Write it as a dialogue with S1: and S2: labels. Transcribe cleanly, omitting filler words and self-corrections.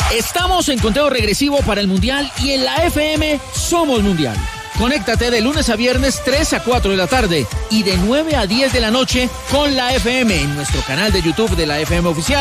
S1: Estamos en conteo regresivo para el Mundial y en la FM somos Mundial. Conéctate de lunes a viernes 3 a 4 de la tarde y de 9 a 10 de la noche con la FM en nuestro canal de YouTube de la FM Oficial.